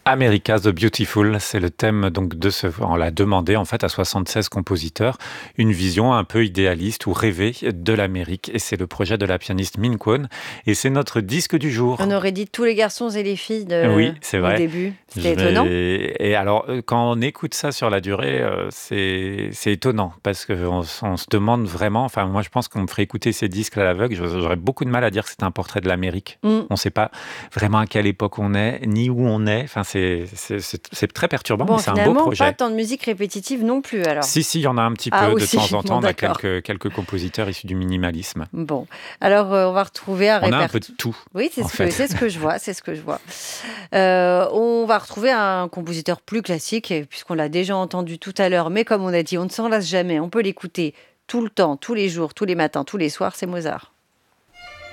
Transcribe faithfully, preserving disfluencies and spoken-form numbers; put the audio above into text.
America the Beautiful, c'est le thème donc de ce on l'a demandé en fait à soixante-seize compositeurs, une vision un peu idéaliste ou rêvée de l'Amérique et c'est le projet de la pianiste Min Kwon et c'est notre disque du On jour. aurait dit tous les garçons et les filles de Oui, c'est au vrai. début. Je C'était étonnant? vais et alors, heu, quand on écoute ça sur la durée, heu, c'est c'est étonnant parce qu'on s on se demande vraiment enfin moi je pense qu'on me ferait écouter ces disques à l'aveugle, j'au j'aurais beaucoup de mal à dire que c'est un portrait de l'Amérique. Mmh. On sait pas vraiment à quelle époque on est, ni où on est, enfin c'est c'est c'est c'est très perturbant mais Bon, c'est un beau finalement, pas projet. tant de musique répétitive non plus alors? Si, si, il y en a un petit Ah peu de temps aussi, en bon temps, on a d'accord. quelques quelques compositeurs issus du minimalisme. Bon, alors, heu, on va retrouver un On a un peu de répert tout, oui, c'est en ce que fait. c'est ce que je vois, c'est ce que je vois. Heu, on va retrouver un compositeur plus classique et puisqu'on l'a déjà entendu tout à l'heure, mais comme on a dit, on ne s'en lasse jamais, on peut l'écouter tout le temps, tous les jours, tous les matins, tous les soirs, c'est Mozart.